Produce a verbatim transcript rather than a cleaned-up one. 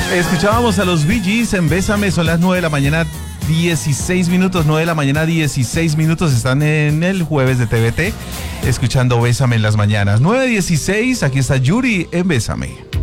Escuchábamos a los Bee Gees en Bésame, son las nueve de la mañana, dieciséis minutos, nueve de la mañana, dieciséis minutos, están en el jueves de T V T, escuchando Bésame en las mañanas. nueve dieciséis, aquí está Yuri en Bésame.